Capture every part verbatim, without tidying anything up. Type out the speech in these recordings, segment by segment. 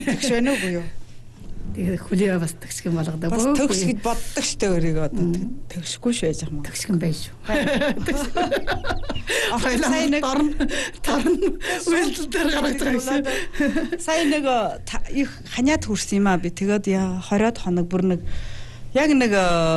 Тэгш байна уу юу? Тэгээ хүлээ бас төгсгөн болгодог. Бас төгсгөд боддог штэ өөрийгөө одоо төгсөхгүй ш байж байгаа юм. Төгсгөн байж шүү. Ахаа нэг торн торн үйлдэл дээр гараад байгаа юм. Сая нэг их ханиад хүрсэн юм аа би. Тэгээд хороод хоног бүр нэг яг нэг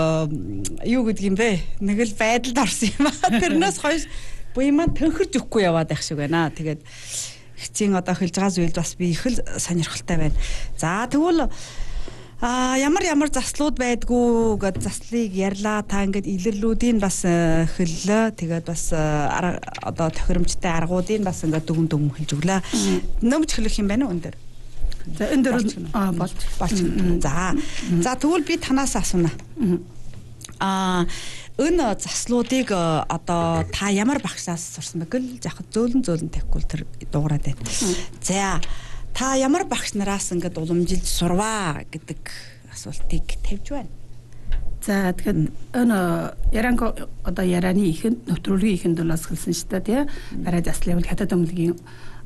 юу гэдэг юм бэ? Нэг л байдалд орсон юм аа. Тэрнээс хойш буймаа төнхөрж өгөхгүй яваад байх шиг байна. Тэгээд хэцийн одоо хэлж байгаа зүйлд бас би их л сонирхолтой байна. За тэгвэл а ямар ямар заслууд байдгүй гэд заслыг ярьлаа. Та ингээд илэрлүүдийн бас хэллээ. Тэгээд бас одоо тохиромжтой аргуудыг бас ингээд дүгэн дүгэн хэлж өглөө. Нөмж хэлэх юм байна уу энэ дээр? За энэ дээр аа болж болж. За. За тэгвэл би танаас асууна. Аа энэ заслуудыг одоо та ямар багшаас сурсан бэ гэл яг зөөлөн зөөлөн тавихгүй тэр дуугараад байна. За та ямар багш нараас ингээд уламжилж сурваа гэдэг асуултыг тавьж байна. За тэгэхээр энэ яранг одоо яраны ихэнд нөтрүүлгийн ихэнд бол бас хэлсэн шүү дээ тий. Барай заслын бол хятад өмлөгийн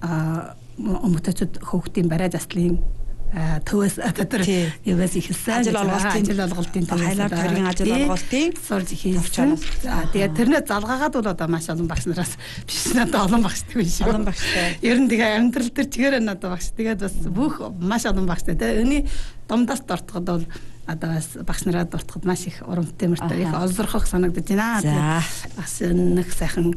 өмгтөцөд хөөгтийн барай заслын төвөөс одоо юугаас ихэлсэн ажил олголтын ажил олголтын хайлаар төрийн ажил олголтын сурж хийсэн. За тэгээд тэрнээ залгаагаад бол одоо маш олон багш нараас биш надад олон багшдаг биш шүү. Олон багштай. Ер нь тэгээ амьдрал дээр чигээр надад багш. Тэгээд бас бүх маш олон багштай. Тэгээд өний домдоос дортоход бол одоо бас багш нараа дортоход маш их урамтай мөртэй их олзорхох санагдаж байна. За бас нэг сайхан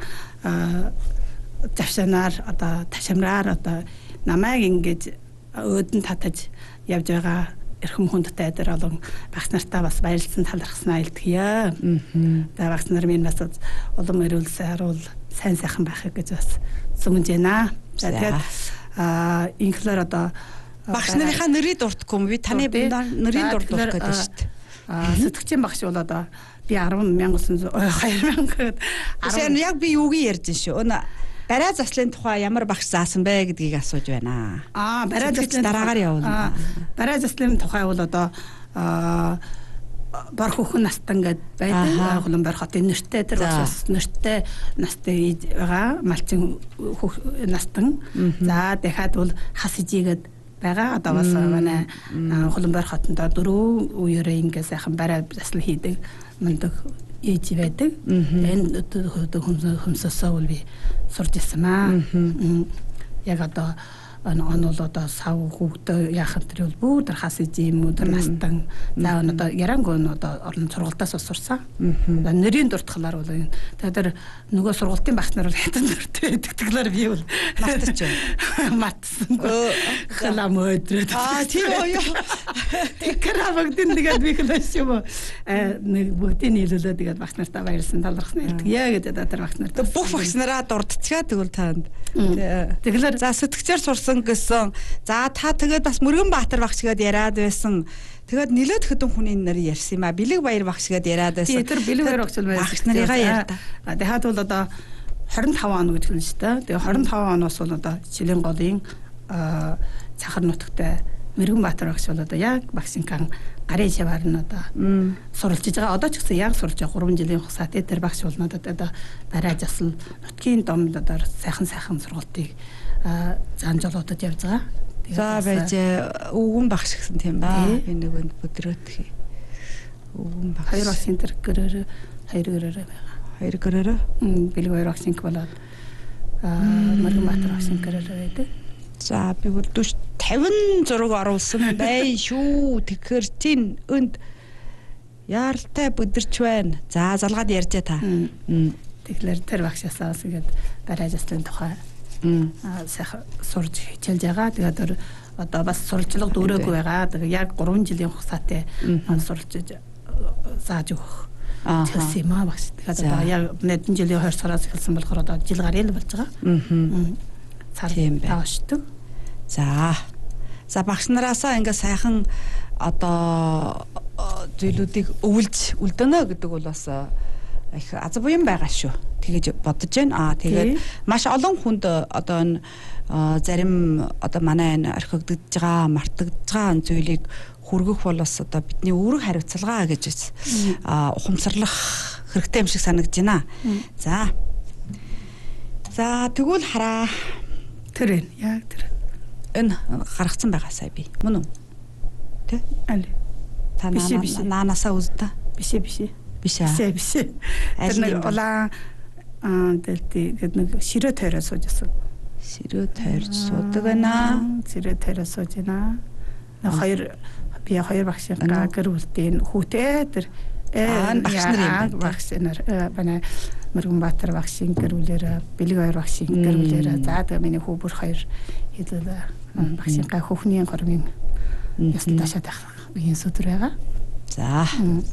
завшанаар одоо ташамраар одоо намайг ингэж өөдөн татаж явж байгаа эрхэм хүндтэй дээр олон багш нартаа бас баярлсан талархснаа илтгэе. За багш нар минь бас улам өрөөлсөн харуул сайн сайхан байхыг гэж бас сүмж байна. За тэгээд аа инхлэр одоо багш нарынхаа нэрийг дуртахгүй юм. Би таны нэрийг дурдуулах гэдэг шүү дээ. Аа сэтгчийн багш бол одоо би арван мянган хоёр мянга гэд яг би юугийн ярьж шүү. Өнө барай заслын тухай ямар багш заасан бэ гэдгийг асууж байна. Аа, барай заслын дараагаар явуулна. Барай заслын тухай бол одоо бар хүүхэн настан гэд байдаг. Улаанбаатар хотын нэртэй тэр бас нэртэй настай байгаа. Малчин настан. За, дахиад бол хас ижигээд байгаа. Одоо бас манай Улаанбаатар хотонд дөрөв үеэрээ ингээ сайхан барай заслан хийдэг. Мундаг ээж байдаг. Энэ хүмсэсээ бол би сурж ирсэн маа. Яг одоо он бол одоо сав хүүхдээ яахан тэр бол бүр хас ижи юм уу тэр настан. За одоо яранг он одоо орон сургалтаас сурсан. Нэрийн дуртахлаар бол энэ. Тэгэхээр нөгөө сургалтын багш нар бол хятад нэртэй байдаг. Тэгэхээр би бол мартаж байна. Мартсан. Халам өдрөд. Аа тийм үү. Тэгэхээр бүгдийн тэгээд би хэлсэн юм. Нэг бүгдийн нийлүүлээд тэгээд багш нартаа баярлсан талархсан хэлдэг. Яа гэдэг тэр багш нар. Бүх багш нараа дурдчихаа тэгвэл таанд. Тэгэхээр за сэтгчээр сурсан гэсэн. За та тэгээд бас Мөргөн Баатар багш гээд яриад байсан. Тэгээд нилээд хэдэн хүний нэр ярьсан юм а. Бэлэг Баяр багш гээд яриад байсан. Тэр Бэлэг Баяр багш байсан. Багш нарыгаа ярьда. Дахиад бол одоо хорин таван он гэж хэлнэ шүү дээ. Тэгээ хорин таван оноос бол одоо Жилийн голын цахар нутагтай Мөргөн Баатар багш бол одоо яг багшинкан гарын шаваар нь одоо суралцж байгаа. Одоо ч гэсэн яг сурж байгаа гурван жилийн хугацаа тэр багш бол надад одоо барай засал нутгийн домд одоо сайхан сайхан сургалтыг заанжолуудад явж байгаа. За байж өвгөн багш гэсэн тийм ба. Би нэг өдрөөд хий. Өвгөн багш. Хоёр багшийн тэр гэрээр хоёр гэрээр байгаа. Хоёр гэрээр? Бэлэг Баяр багшийн болоод аа Мөргөн Баатар багшийн гэрээр байдаг. За би бол дүш тавин зураг оруулсан бай шүү. Тэгэхээр чинь өнд яаралтай бүдэрч байна. За залгаад ярьжээ та. Тэгэхээр тэр багшаасаа тэгээд барай заслын тухай аа сайхан сурж хичээлж байгаа. Тэгээд одоо бас сурчлага дүүрээгүй байгаа. Тэгээд яг гурван жилийн хугацаатай сурч зааж өгөх. Хэлсэн юм аа багш. Тэгээд одоо яг нэгэн жилийн хоёр сараас эхэлсэн болохоор одоо жил гарыг л болж байгаа. Аа. Тийм байна. За. За багш нараасаа ингээ сайхан одоо зүйлүүдийг өвлж үлдэнэ гэдэг бол бас их аз буян байгаа шүү. Тэгэж бодож байна. Аа тэгээд маш олон хүнд одоо энэ зарим одоо манай энэ орхигдож байгаа, мартагдж байгаа зүйлийг хүргэх бол бас одоо бидний үүрэг хариуцлага гэж аа ухамсарлах хэрэгтэй юм шиг санагдаж байна. За. За тэгвэл хараа. Тэр яг тэр. энэ гаргацсан байгаа сая би. Мөн үү? Тэ? Аль. Та наанасаа үзтээ. Биш биш. Биш аа. Биш биш. Тэр нэг улаан аа дэлти гэдэг нэг ширээ тойроо суужсэн. Ширээ тойрч суудаг байна. Ширээ тойроо сууж байна. Нэг хоёр би хоёр багш гэрүүлтийн хүүтэй тэр аа багш нар юм байна. Багш нар бана Мөргөнбаатар багшийн гэрүүлээр Бэлэг хоёр багшийн гэрүүлээр за тэгээ миний хүү бүр хоёр хэлээ багшийн гай хүүхний горгийн ястаа ташаад байх биеийн сүдэр байгаа. За.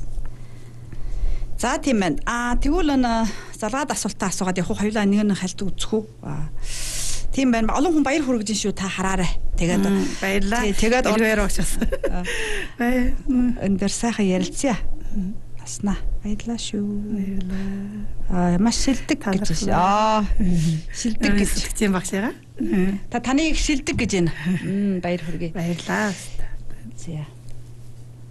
За тийм байна. Аа тэгвэл н залгаад асуултаа асуугаад яг хоёулаа нэг нь хальт үзэх үү? Аа тийм байна. Олон хүн баяр хүргэж шүү та хараарай. Тэгээд баярлаа. Тэгээд хоёр багшаас. Бай энэ дэр сайхан ярилцъя. Аснаа. Баярлаа шүү. Баярлаа. Аа маш шилдэг гэж байна. Аа шилдэг гэж юм багшаа. Та таныг шилдэг гэж байна. Баяр хүргэе. Баярлаа. За.